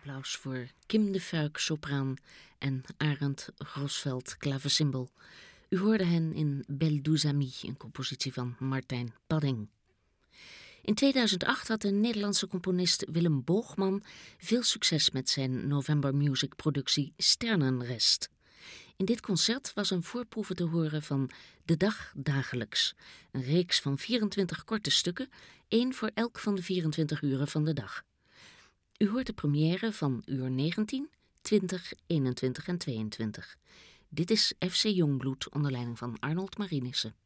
Applaus voor Kim de Fuik, sopraan, en Arend Grosveld, klavecimbal. U hoorde hen in Belle Douze Amie, een compositie van Martijn Padding. In 2008 had de Nederlandse componist Willem Boogman veel succes met zijn November Music productie Sternenrest. In dit concert was een voorproeve te horen van De Dag Dagelijks, een reeks van 24 korte stukken, 1 voor elk van de 24 uren van de dag. U hoort de première van uur 19, 20, 21 en 22. Dit is FC Jongbloed onder leiding van Arnold Marinissen.